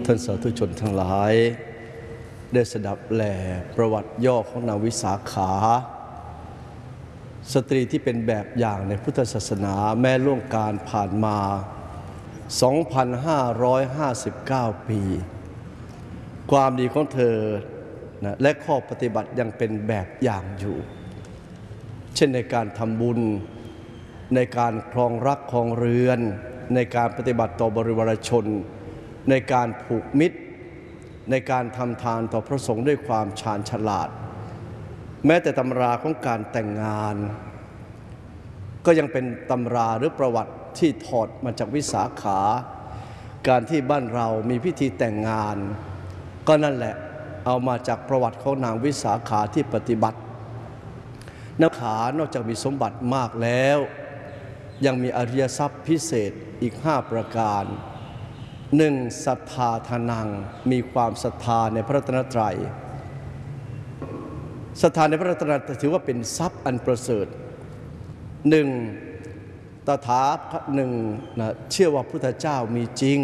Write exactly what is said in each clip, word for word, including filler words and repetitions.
ท่านสาธุชนทั้งหลายได้สดับแลประวัติย่อของนางวิสาขาสตรีที่เป็นแบบอย่างในพุทธศาสนาแม้ล่วงการผ่านมา สองพันห้าร้อยห้าสิบเก้า ปีความดีของเธอนะและข้อปฏิบัติยังเป็นแบบอย่างอยู่เช่นในการทำบุญในการครองรักครองเรือนในการปฏิบัติต่อบริวารชนในการผูกมิตรในการทำทานต่อพระสงฆ์ด้วยความชาญฉลาดแม้แต่ตำราของการแต่งงานก็ยังเป็นตำราหรือประวัติที่ถอดมาจากวิสาขาการที่บ้านเรามีพิธีแต่งงานก็นั่นแหละเอามาจากประวัติของนางวิสาขาที่ปฏิบัตินางขานอกจากมีสมบัติมากแล้วยังมีอริยทรัพย์พิเศษอีกห้าประการหนึ่งศรัทธาทานังมีความศรัทธาในพระรัตนตรัยศรัทธาในพระรัตนตรัยถือว่าเป็นทรัพย์อันประเสริฐหนึ่งตถาคตหนึ่งนะเชื่อว่าพุทธเจ้ามีจริง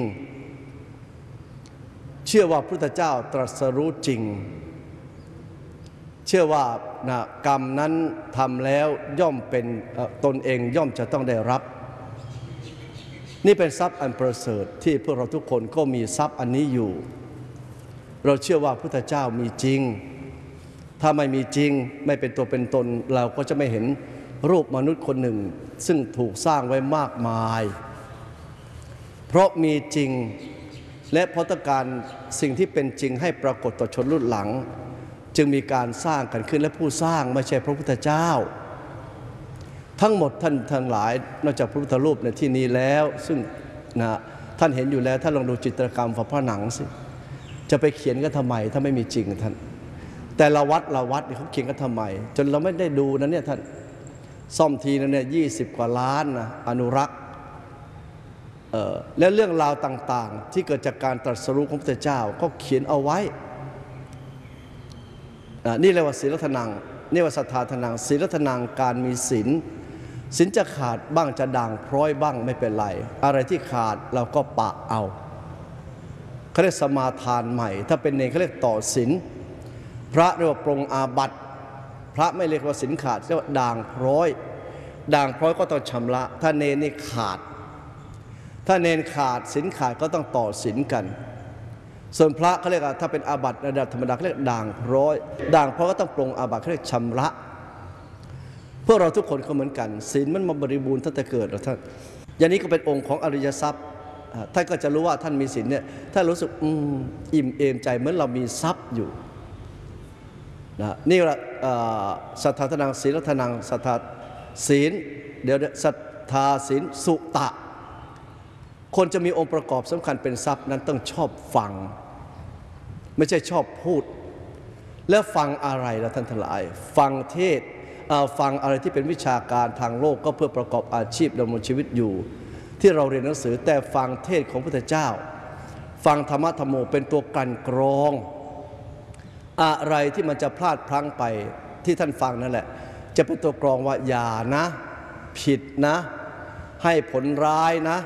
เชื่อว่าพุทธเจ้าตรัสรู้จริงเชื่อว่านะกรรมนั้นทำแล้วย่อมเป็นตนเองย่อมจะต้องได้รับนี่เป็นทรัพย์อันประเสริฐที่พวกเราทุกคนก็มีทรัพย์อันนี้อยู่เราเชื่อว่าพุทธเจ้ามีจริงถ้าไม่มีจริงไม่เป็นตัวเป็นตนเราก็จะไม่เห็นรูปมนุษย์คนหนึ่งซึ่งถูกสร้างไว้มากมายเพราะมีจริงและเพราะต้องการสิ่งที่เป็นจริงให้ปรากฏต่อชนรุ่นหลังจึงมีการสร้างกันขึ้นและผู้สร้างไม่ใช่พระพุทธเจ้าทั้งหมดท่านทั้งหลายนอกจากพระพุทธรูปในที่นี้แล้วซึ่งนะท่านเห็นอยู่แล้วท่านลองดูจิตรกรรมฝาผนังสิจะไปเขียนกันทำไมถ้าไม่มีจริงท่านแต่ละวัดละวัดเขาเขียนกันทำไมจนเราไม่ได้ดูนะเนี่ยท่านซ่อมทีนั้นเนี่ยยี่สิบกว่าล้านนะอนุรักษ์และเรื่องราวต่างๆที่เกิดจากการตรัสรู้ของพระพุทธเจ้าก็เขียนเอาไว้นี่เรียกว่าศีลทนังนี่ว่าศรัทธาทนังศีลทนังการมีศีลศีลจะขาดบ้างจะด่างพร้อยบ้างไม่เป็นไรอะไรที่ขาดเราก็ปะเอาเขาเรียกสมาทานใหม่ถ้าเป็นเนรเขาเรียกต่อศีลพระเรียกว่าปรงอาบัติพระไม่เรียกว่าศีลขาดเรียกว่าด่างพร้อยด่างพร้อยก็ต้องชำระถ้าเนรนี่ขาดถ้าเนรขาดศีลขาดก็ต้องต่อศีลกันส่วนพระเขาเรียกว่าถ้าเป็นอาบัติระดับธรรมดาเขาเรียกด่างพร้อยด่างพร้อยก็ต้องปรงอาบัติเขาเรียกชำระพวกเราทุกคนก็เหมือนกันศีลมันมาบริบูรณ์ตั้งแต่เกิดแล้วท่านอย่างนี้ก็เป็นองค์ของอริยทรัพย์ท่านก็จะรู้ว่าท่านมีศีลเนี่ยท่านรู้สึกอืมอิ่มเอมใจเหมือนเรามีทรัพย์อยู่นะนี่แหละศรัทธาทนังศีลทนังศรัทธาศีลเดี๋ยวศรัทธาศีลสุตะคนจะมีองค์ประกอบสำคัญเป็นทรัพย์นั้นต้องชอบฟังไม่ใช่ชอบพูดแล้วฟังอะไรล่ะท่านทั้งหลายฟังเทศฟังอะไรที่เป็นวิชาการทางโลกก็เพื่อประกอบอาชีพดำรงชีวิตอยู่ที่เราเรียนหนังสือแต่ฟังเทศของพระพุทธเจ้าฟังธรรมะธรรมโมเป็นตัวกลั่นกรองอะไรที่มันจะพลาดพลั้งไปที่ท่านฟังนั่นแหละจะเป็นตัวกรองว่าอย่านะผิดนะให้ผลร้ายนะ